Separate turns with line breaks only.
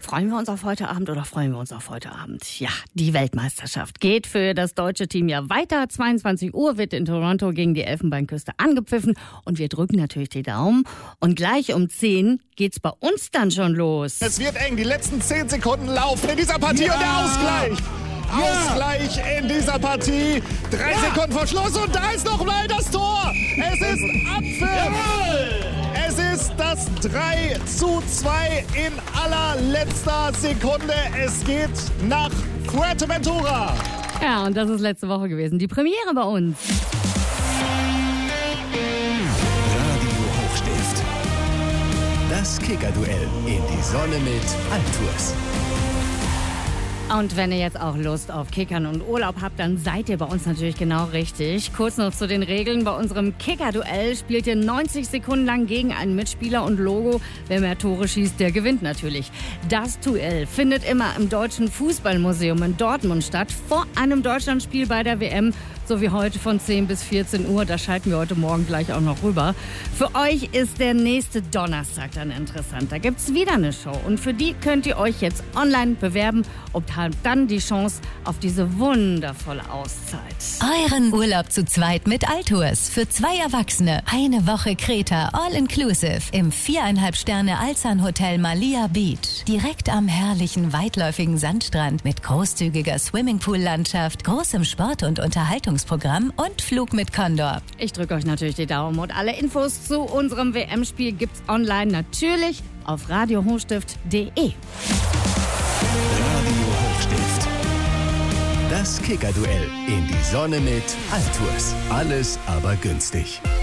Freuen wir uns auf heute Abend oder freuen wir uns auf heute Abend? Ja, die Weltmeisterschaft geht für das deutsche Team ja weiter. 22 Uhr wird in Toronto gegen die Elfenbeinküste angepfiffen und wir drücken natürlich die Daumen. Und gleich um 10 geht's bei uns dann schon los.
Es wird eng, die letzten 10 Sekunden laufen in dieser Partie und der Ausgleich. Ausgleich in dieser Partie. 3 Sekunden vor Schluss und da ist noch mal das Tor. Es ist Abpfiff. Es ist das 3:2 in allerletzter Sekunde. Es geht nach Fuerteventura.
Ja, und das ist letzte Woche gewesen. Die Premiere bei uns.
Radio Hochstift. Das Kicker-Duell in die Sonne mit Altours.
Und wenn ihr jetzt auch Lust auf Kickern und Urlaub habt, dann seid ihr bei uns natürlich genau richtig. Kurz noch zu den Regeln. Bei unserem Kicker-Duell spielt ihr 90 Sekunden lang gegen einen Mitspieler und Logo. Wer mehr Tore schießt, der gewinnt natürlich. Das Duell findet immer im Deutschen Fußballmuseum in Dortmund statt, vor einem Deutschlandspiel bei der WM. So wie heute von 10 bis 14 Uhr. Da schalten wir heute Morgen gleich auch noch rüber. Für euch ist der nächste Donnerstag dann interessant. Da gibt's wieder eine Show. Und für die könnt ihr euch jetzt online bewerben und habt dann die Chance auf diese wundervolle Auszeit.
Euren Urlaub zu zweit mit Altours. Für 2 Erwachsene. Eine Woche Kreta, all-inclusive. Im 4,5 Sterne Alzan Hotel Malia Beach. Direkt am herrlichen, weitläufigen Sandstrand mit großzügiger Swimmingpool-Landschaft, großem Sport- und Unterhaltungsprogramm und Flug mit Condor.
Ich drücke euch natürlich die Daumen und alle Infos zu unserem WM-Spiel gibt's online natürlich auf radiohochstift.de.
Radio Hochstift. Das Kicker-Duell in die Sonne mit Altours. Alles aber günstig.